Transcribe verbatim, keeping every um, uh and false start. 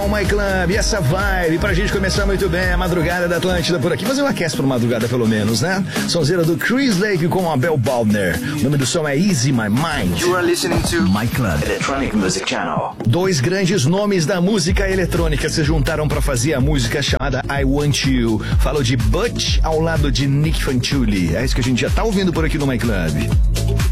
o My Club, essa vibe pra gente começar muito bem a madrugada da Atlântida por aqui. Mas eu aqueço por madrugada pelo menos, né? Sonzeira do Chris Lake com a Bel Baldner. O nome do som é Easy My Mind. You are listening to My Club Electronic Music Channel. Dois grandes nomes da música eletrônica se juntaram pra fazer a música chamada I Want You. Falou de Butch ao lado de Nick Fanciulli. É isso que a gente já tá ouvindo por aqui no My Club.